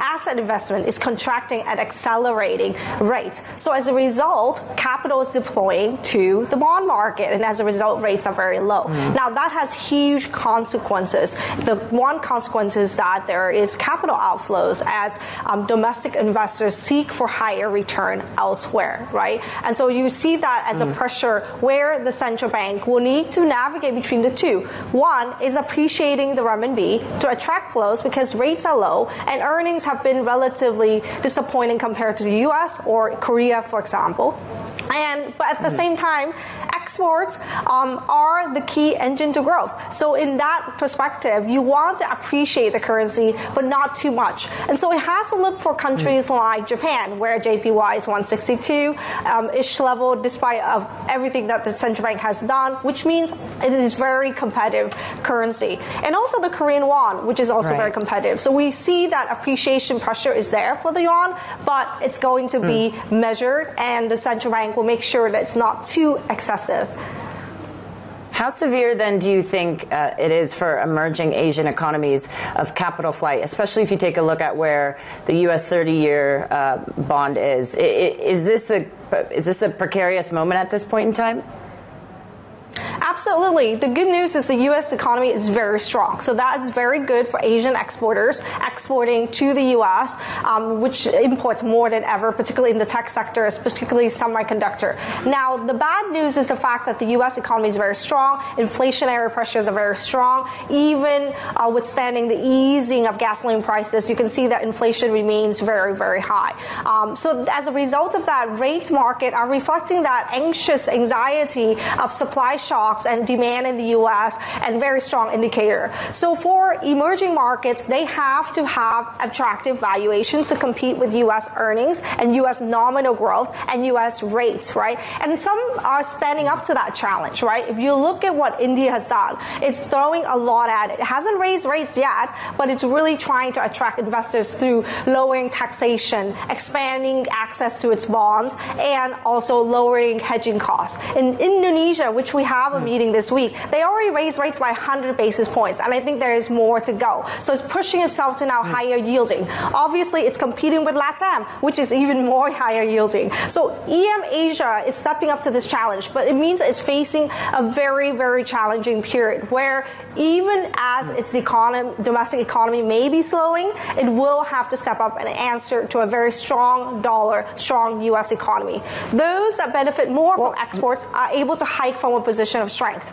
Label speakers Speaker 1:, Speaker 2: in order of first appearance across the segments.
Speaker 1: asset investment is contracting at accelerating rate. So as a result, capital is deploying to the bond market, and as a result, rates are very low. Now that has huge consequences. The one consequence is that there is capital outflows as domestic investors seek for higher return elsewhere, right? And so you see that as a pressure where the central bank will need to navigate between the two. One is appreciating the renminbi to attract flows because rates are low and earnings have been relatively disappointing compared to the US or Korea, for example. But at the same time, exports are the key engine to growth. So in that perspective, you want to appreciate the currency, but not too much. And so it has to look for countries like Japan, where JPY is 162-ish level, despite of everything that the central bank has done, which means it is very competitive currency. And also the Korean won, which is also very competitive. So we see that appreciation pressure is there for the yuan, but it's going to be measured, and the central bank will make sure that it's not too excessive.
Speaker 2: How severe, then, do you think it is for emerging Asian economies of capital flight, especially if you take a look at where the U.S. 30-year bond is? Is this a precarious moment at this point in time?
Speaker 1: Absolutely. The good news is the U.S. economy is very strong. So that is very good for Asian exporters exporting to the U.S., which imports more than ever, particularly in the tech sector, particularly semiconductor. Now, the bad news is the fact that the U.S. economy is very strong. Inflationary pressures are very strong. Even withstanding the easing of gasoline prices, you can see that inflation remains very, very high. So as a result of that, rates market are reflecting that anxiety of supply shocks and demand in the U.S. and very strong indicator. So for emerging markets, they have to have attractive valuations to compete with U.S. earnings and U.S. nominal growth and U.S. rates, right? And some are standing up to that challenge, right? If you look at what India has done, it's throwing a lot at it. It hasn't raised rates yet, but it's really trying to attract investors through lowering taxation, expanding access to its bonds, and also lowering hedging costs. In Indonesia, which we have a meeting this week, they already raised rates by 100 basis points, and I think there is more to go. So it's pushing itself to now higher yielding. Obviously, it's competing with LATAM, which is even more higher yielding. So EM Asia is stepping up to this challenge, but it means it's facing a very, very challenging period where even as its domestic economy may be slowing, it will have to step up and answer to a very strong dollar, strong U.S. economy. Those that benefit more from exports are able to hike from a position of strength.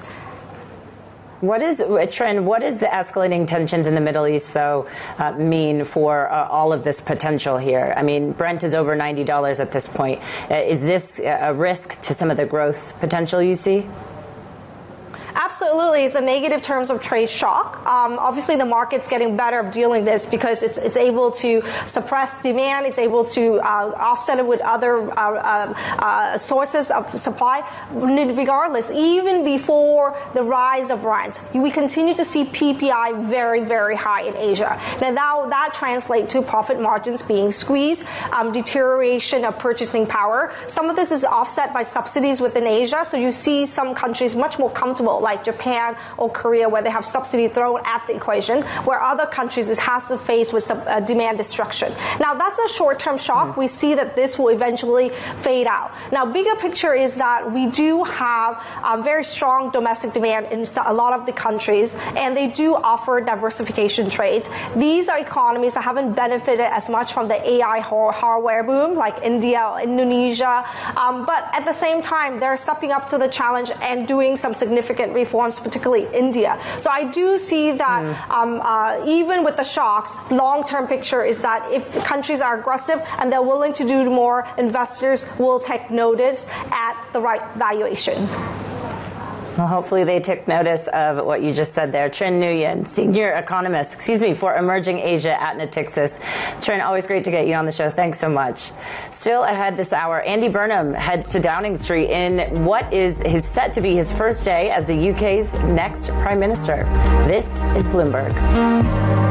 Speaker 2: Trinh, what does the escalating tensions in the Middle East, though, mean for all of this potential here? I mean, Brent is over $90 at this point. Is this a risk to some of the growth potential you see?
Speaker 1: Absolutely, it's a negative terms of trade shock. Obviously, the market's getting better at dealing this because it's able to suppress demand. It's able to offset it with other sources of supply. Regardless, even before the rise of Brent, we continue to see PPI very, very high in Asia. Now that translates to profit margins being squeezed, deterioration of purchasing power. Some of this is offset by subsidies within Asia, so you see some countries much more comfortable, like Japan or Korea, where they have subsidy thrown at the equation, where other countries it has to face with some demand destruction. Now, that's a short-term shock. We see that this will eventually fade out. Now, bigger picture is that we do have very strong domestic demand in a lot of the countries, and they do offer diversification trades. These are economies that haven't benefited as much from the AI hardware boom, like India or Indonesia, but at the same time, they're stepping up to the challenge and doing some significant reforms, particularly India. So I do see that even with the shocks, long-term picture is that if countries are aggressive and they're willing to do more, investors will take notice at the right valuation.
Speaker 2: Well, hopefully they took notice of what you just said there. Trinh Nguyen, senior economist, for Emerging Asia at Natixis. Trinh, always great to get you on the show. Thanks so much. Still ahead this hour, Andy Burnham heads to Downing Street in what is set to be his first day as the UK's next Prime Minister. This is Bloomberg.